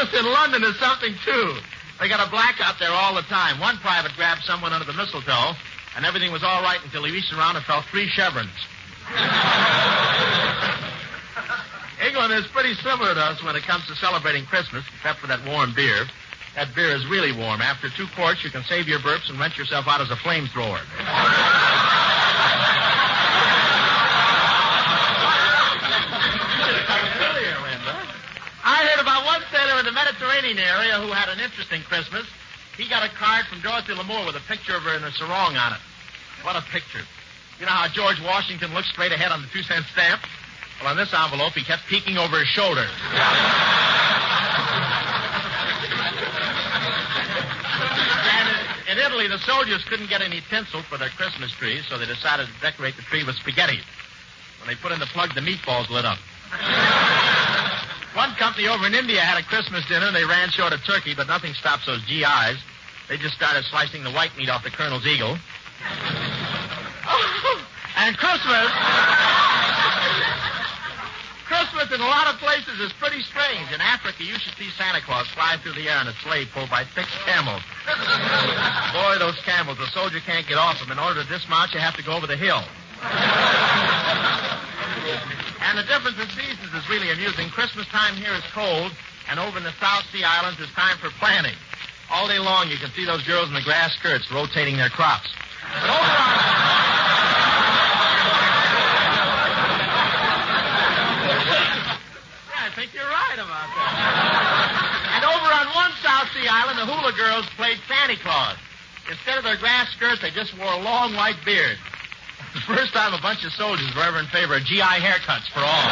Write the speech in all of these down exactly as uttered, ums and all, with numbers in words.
Christmas in London is something, too. They got a blackout there all the time. One private grabbed someone under the mistletoe, and everything was all right until he reached around and fell three chevrons. England is pretty similar to us when it comes to celebrating Christmas, except for that warm beer. That beer is really warm. After two quarts, you can save your burps and rent yourself out as a flamethrower. I heard about one sailor in the Mediterranean area who had an interesting Christmas. He got a card from Dorothy Lamour with a picture of her in a sarong on it. What a picture. You know how George Washington looks straight ahead on the two-cent stamp? Well, on this envelope, he kept peeking over his shoulder. And in Italy, the soldiers couldn't get any tinsel for their Christmas trees, so they decided to decorate the tree with spaghetti. When they put in the plug, the meatballs lit up. One company over in India had a Christmas dinner, and they ran short of turkey, but nothing stops those G Is. They just started slicing the white meat off the Colonel's eagle. And Christmas... Christmas in a lot of places is pretty strange. In Africa, you should see Santa Claus fly through the air in a sleigh pulled by six camels. Boy, those camels, the soldier can't get off them. In order to dismount, you have to go over the hill. And the difference in seasons is really amusing. Christmas time here is cold, and over in the South Sea Islands, it's time for planting. All day long, you can see those girls in the grass skirts rotating their crops. But over on... I think you're right about that. And over on one South Sea Island, the hula girls played Santa Claus. Instead of their grass skirts, they just wore long white beards. The first time a bunch of soldiers were ever in favor of G I haircuts for all.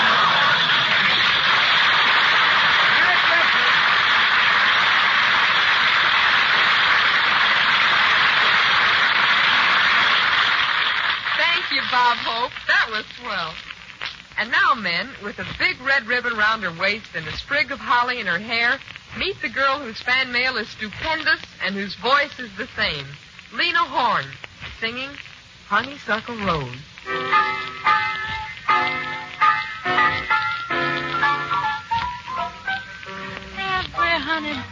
Thank you, Bob Hope. That was swell. And now, men, with a big red ribbon round her waist and a sprig of holly in her hair, meet the girl whose fan mail is stupendous and whose voice is the same. Lena Horne, singing Honeysuckle Rose. Every honey